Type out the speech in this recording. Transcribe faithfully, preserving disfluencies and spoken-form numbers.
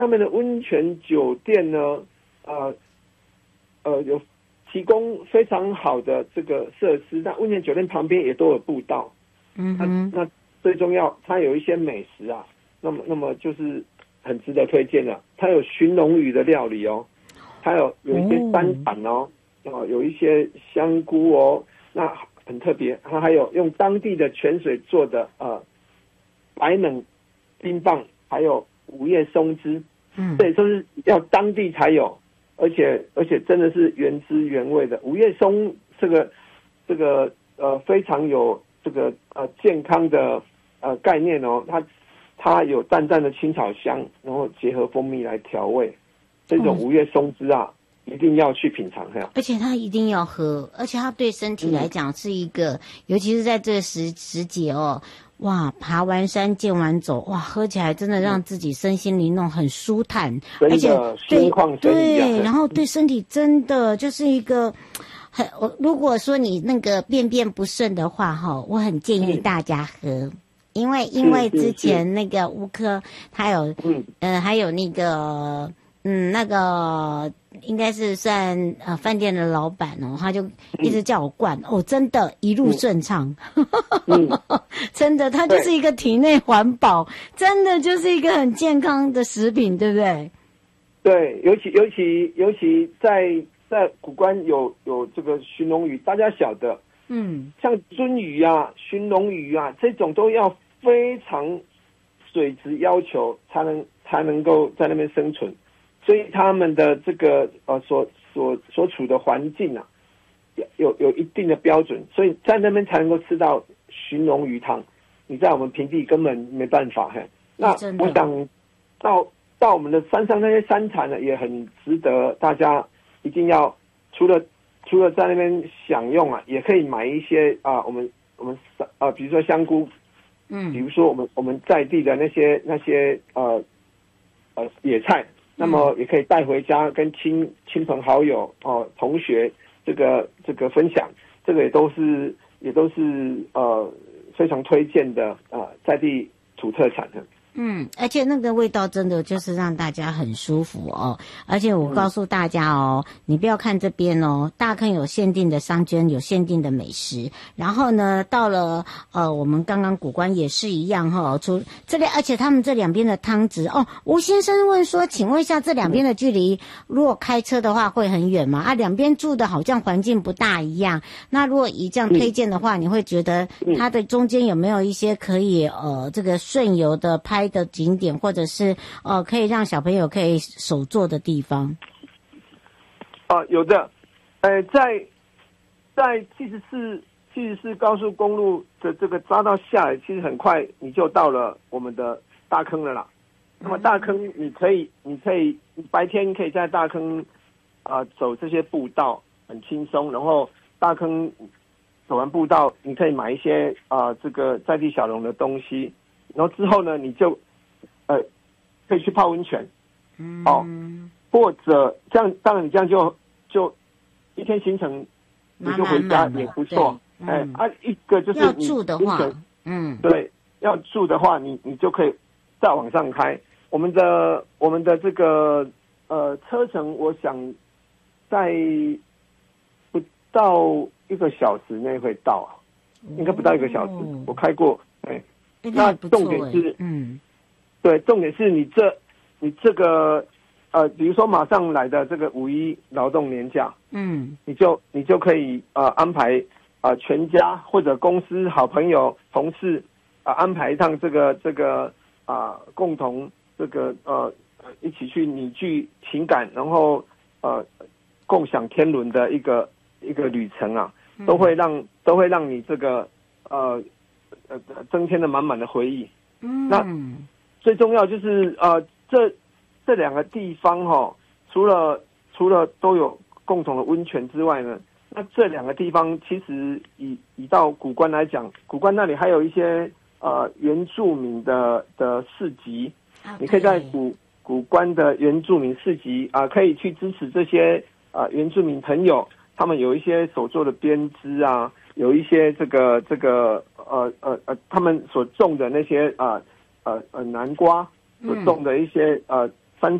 他们的温泉酒店呢，呃呃有提供非常好的这个设施，那温泉酒店旁边也都有步道。 嗯哼， 那那最重要，它有一些美食啊，那么那么就是很值得推荐的。它有鲟龙鱼的料理哦，它有有一些山产哦，哦有一些香菇哦，那很特别。它还有用当地的泉水做的呃白冷冰棒，还有五叶松枝， 嗯， 这也都是要当地才有，而且而且真的是原汁原味的。五叶松这个这个呃非常有这个呃健康的呃概念哦，它它有淡淡的青草香，然后结合蜂蜜来调味，这种五叶松枝啊，一定要去品尝哈。 而且它一定要喝，而且它对身体来讲是一个，嗯、尤其是在这个时时节哦，哇，爬完山健完走，哇，喝起来真的让自己身心灵弄很舒坦，嗯、而且对对，然后对身体真的就是一个。很，我如果说你那个便便不顺的话，哈，我很建议大家喝，嗯、因为因为之前那个乌科他有，嗯，呃，还有那个，嗯，那个应该是算呃饭店的老板哦，他就一直叫我灌，嗯、哦，真的，一路顺畅，嗯、真的，它就是一个体内环保，真的就是一个很健康的食品，对不对？ 对，尤其尤其尤其在。在古关有有这个鲟龙鱼，大家晓得，嗯，像鳟鱼啊、鲟龙鱼啊这种都要非常水质要求才能才能够在那边生存，所以他们的这个呃所所所处的环境啊，有有一定的标准，所以在那边才能够吃到鲟龙鱼汤。你在我们平地根本没办法嘿。那我想到到我们的山上那些山产呢，也很值得大家。一定要除了除了在那边享用啊，也可以买一些啊，我们我们啊，比如说香菇，嗯，比如说我们我们在地的那些那些呃呃野菜，那么也可以带回家跟亲亲朋好友哦、呃、同学这个这个分享，这个也都是也都是呃非常推荐的啊、呃、在地土特产的。 嗯，而且那个味道真的就是让大家很舒服哦。而且我告诉大家哦，嗯、你不要看这边哦，大坑有限定的商圈，有限定的美食。然后呢，到了呃，我们刚刚古关也是一样哈、哦。除这里，而且他们这两边的汤汁哦，吴先生问说，请问一下，这两边的距离，如果开车的话会很远吗？啊，两边住的好像环境不大一样。那如果以这样推荐的话，嗯、你会觉得它的中间有没有一些可以呃这个顺游的拍的景点，或者是呃可以让小朋友可以手做的地方？ 啊，有的，呃，在在七十四七十四高速公路的这个匝道下来，其实很快你就到了我们的大坑了啦。那么大坑，你可以你可以白天可以在大坑啊、呃、走这些步道，很轻松。然后大坑走完步道，你可以买一些啊、呃、这个在地小农的东西。然后之后呢，你就，呃，可以去泡温泉，嗯，哦，或者这样，当然你这样就就一天行程，你就回家也不错，哎、嗯，啊，一个就是要住的话，嗯， 对，要住的话，你你就可以再往上开。我们的我们的这个呃车程，我想在不到一个小时内会到啊，应该不到一个小时，哦、我开过，哎。那重点是，嗯，对，重点是你这，你这个，呃，比如说马上来的这个五一劳动年假，嗯，你就你就可以呃安排啊、呃、全家或者公司好朋友同事啊、呃、安排一趟这个这个啊、呃、共同这个呃一起去凝聚情感，然后呃共享天伦的一个一个旅程啊，都会让都会让你这个呃。呃，增添了满满的回忆。嗯，那最重要就是呃，这这两个地方哈、哦，除了除了都有共同的温泉之外呢，那这两个地方其实以以到古关来讲，古关那里还有一些呃原住民的的市集， okay. 你可以在古古关的原住民市集啊、呃，可以去支持这些啊、呃、原住民朋友，他们有一些手做的编织啊。有一些这个这个呃呃呃，他们所种的那些啊呃呃南瓜所种的一些、嗯、呃